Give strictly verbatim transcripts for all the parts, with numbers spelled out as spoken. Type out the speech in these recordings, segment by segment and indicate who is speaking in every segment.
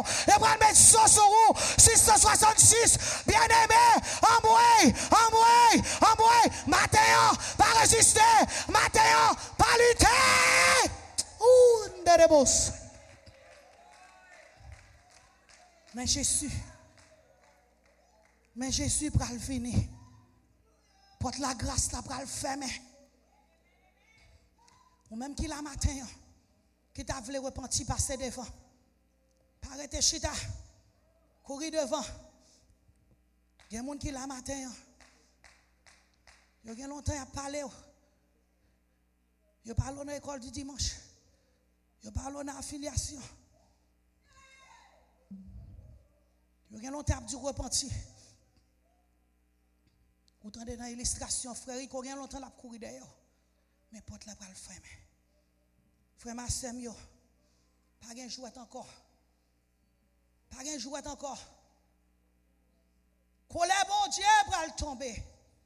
Speaker 1: et pour mettre sauce sur vous. six cent soixante-six, bien-aimé, embroué, embroué, embroué. Matin, pas résister. Matin, pas lutter. Ouh, de boss. Mais Jésus, mais Jésus pour le finir. Porte la grâce là pour le fermer. Ou même qui la matin, qui t'a voulu repentir, passer devant. Arrêtez chita, courir devant. Il y a des gens qui la matin. Il y a longtemps à parler. Il parle dans l'école du dimanche. Il parle dans l'affiliation. Il y a longtemps à du repentir. Vous entendez dans l'illustration, frère, il y a longtemps à courir d'ailleurs. Mais porte la pour le fermer. Frère, ma sœur, pas de jouet encore. Pas de jouet encore. Colère, bon Dieu, pour le tomber.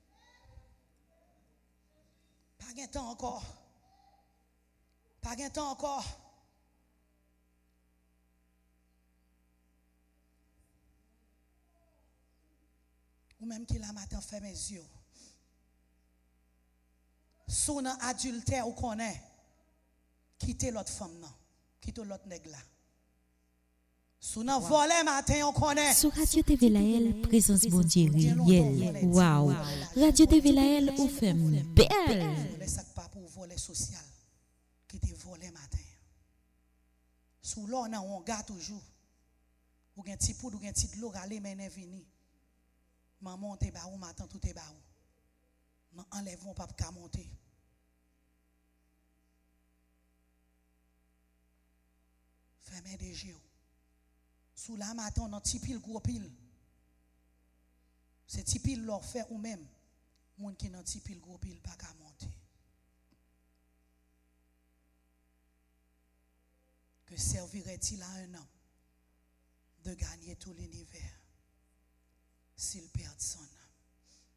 Speaker 1: Pas de temps encore. Pas de temps encore. Ou même qui la matin fait mes yeux. Son adultère ou connaît. Quittez l'autre femme non. Quittez l'autre nègre là. Sous nan volé matin on connaît.
Speaker 2: Sur Radio T V Lael, présence bon Dieu réel. Wow. Radio T V Lael ou fait belle.
Speaker 1: Laisse pas pour voler social. Qui te volé matin. Sous l'eau on gars toujours. Ou gen ti poudre ou gen ti de l'eau aller mais n'est vini. Maman te ba ou matin tout te ba ou. Non enlèvons pas pour monter. Fermez des yeux. Sous la matin, on a petit pile, gros pile. C'est petit pile leur fait ou même. Moun qui n'a petit pile, gros pile, pas qu'à monter. Que servirait-il à un homme de gagner tout l'univers s'il perd son âme?